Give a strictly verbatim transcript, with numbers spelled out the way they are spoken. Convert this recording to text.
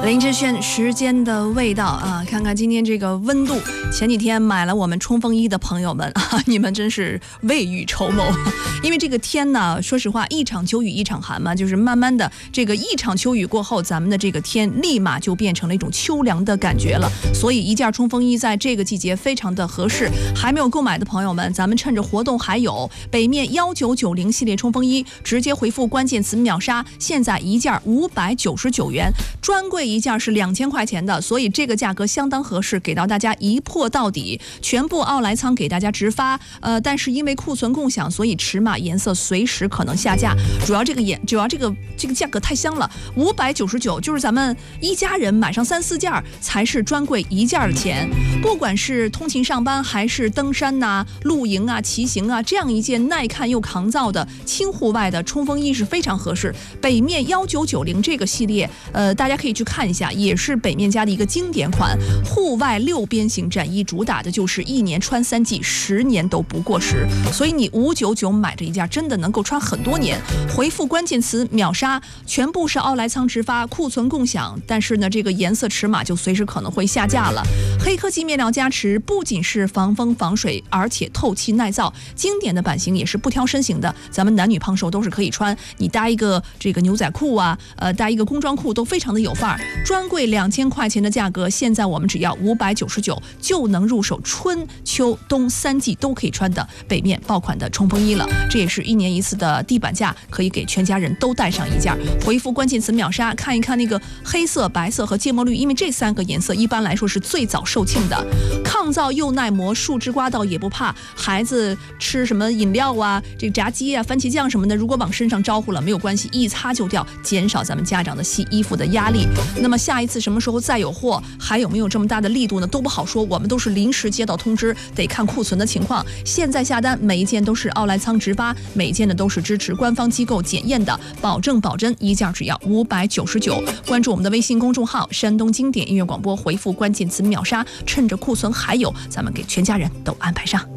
林志炫时间的味道啊，看看今天这个温度。前几天买了我们冲锋衣的朋友们啊，你们真是未雨绸缪。因为这个天呢，说实话，一场秋雨一场寒嘛，就是慢慢的这个一场秋雨过后，咱们的这个天立马就变成了一种秋凉的感觉了。所以一件冲锋衣在这个季节非常的合适。还没有购买的朋友们，咱们趁着活动还有北面一九九零系列冲锋衣，直接回复关键词秒杀，现在一件五百九十九元，专柜一件是两千块钱的，所以这个价格相当合适，给到大家一破到底。全部奥莱仓给大家直发，呃，但是因为库存共享，所以尺码颜色随时可能下架。主要这个颜，主要这个这个价格太香了，五百九十九，就是咱们一家人买上三四件才是专柜一件的钱。不管是通勤上班，还是登山呐、啊、露营啊、骑行啊，这样一件耐看又抗造的轻户外的冲锋衣是非常合适。北面一九九零这个系列，呃，大家可以去看一下，也是北面家的一个经典款户外六边形战衣，主打的就是一年穿三季，十年都不过时。所以你五九九买这一件，真的能够穿很多年。回复关键词秒杀，全部是奥莱仓直发，库存共享，但是呢，这个颜色尺码就随时可能会下架了。黑科技面料加持，不仅是防风防水，而且透气耐造。经典的版型也是不挑身形的，咱们男女胖瘦都是可以穿。你搭一个这个牛仔裤啊，呃，搭一个工装裤都非常的有范儿。专柜两千块钱的价格，现在我们只要五百九十九就能入手春秋冬三季都可以穿的北面爆款的冲锋衣了。这也是一年一次的地板价，可以给全家人都带上一件。回复关键词秒杀，看一看那个黑色、白色和芥末绿，因为这三个颜色一般来说是最早售罄的。抗造又耐磨，树枝刮到也不怕。孩子吃什么饮料啊，这个炸鸡啊、番茄酱什么的，如果往身上招呼了没有关系，一擦就掉，减少咱们家长的洗衣服的压力。那么下一次什么时候再有货，还有没有这么大的力度呢？都不好说，我们都是临时接到通知，得看库存的情况。现在下单，每一件都是奥莱仓直发，每一件呢都是支持官方机构检验的，保证保真，一件只要五百九十九。关注我们的微信公众号山东经典音乐广播，回复关键词秒杀，趁着库存还有，咱们给全家人都安排上。